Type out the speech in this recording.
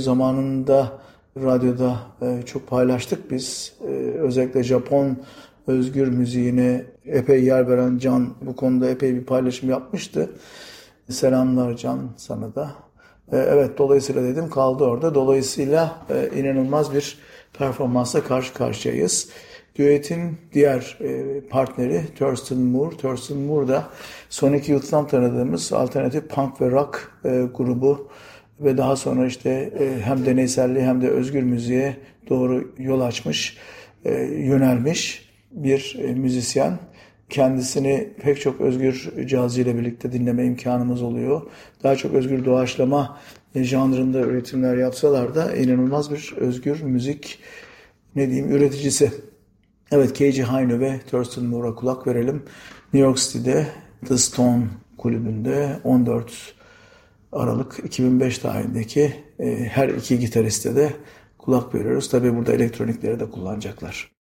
Zamanında radyoda çok paylaştık biz. Özellikle Japon özgür müziğine epey yer veren Can bu konuda epey bir paylaşım yapmıştı. Selamlar Can, sana da. Evet, dolayısıyla dedim kaldı orada. Dolayısıyla inanılmaz bir performansla karşı karşıyayız. Düetin diğer partneri Thurston Moore. Thurston Moore da Sonic Youth'tan tanıdığımız alternatif punk ve rock grubu ve daha sonra işte hem deneyselliği hem de özgür müziğe doğru yol açmış, yönelmiş bir müzisyen. Kendisini pek çok özgür cazı ile birlikte dinleme imkanımız oluyor. Daha çok özgür doğaçlama janrında üretimler yapsalar da inanılmaz bir özgür müzik üreticisi. Evet, Keiji Haino ve Thurston Moore'a kulak verelim. New York City'de The Stone kulübünde 14 Aralık 2005 tarihindeki her iki gitariste de kulak veriyoruz. Tabii burada elektronikleri de kullanacaklar.